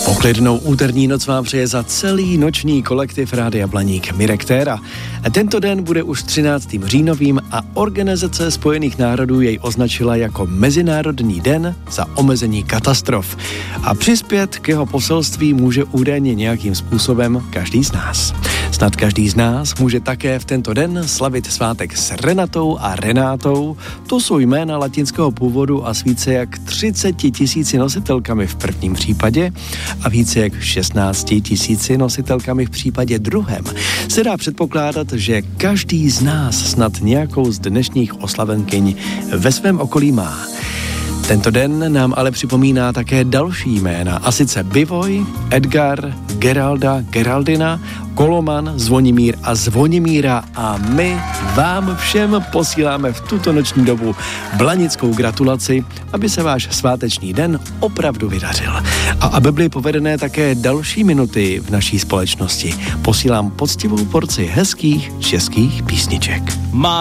Poklidnou úterní noc vám přeje za celý noční kolektiv Rádia Blaník Mirek Téra. Tento den bude už 13. říjnovým a Organizace spojených národů jej označila jako Mezinárodní den za omezení katastrof. A přispět k jeho poselství může údajně nějakým způsobem každý z nás. Snad každý z nás může také v tento den slavit svátek s Renatou a Renátou. To jsou jména latinského původu a s více jak 30 000 nositelkami v prvním případě a více jak 16 000 nositelkami v případě druhém. Se dá předpokládat, že každý z nás snad nějakou z dnešních oslavenkyň ve svém okolí má. Tento den nám ale připomíná také další jména, a sice Bivoj, Edgar, Geralda, Geraldina, Koloman, Zvonimír a Zvonimíra a my vám všem posíláme v tuto noční dobu blanickou gratulaci, aby se váš sváteční den opravdu vydařil. A aby byly povedené také další minuty v naší společnosti, posílám poctivou porci hezkých českých písniček.